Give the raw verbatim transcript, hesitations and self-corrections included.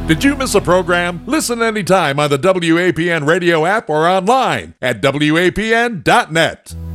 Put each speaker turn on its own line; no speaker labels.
Did you miss a program? Listen anytime on the W A P N radio app or online at W A P N dot net.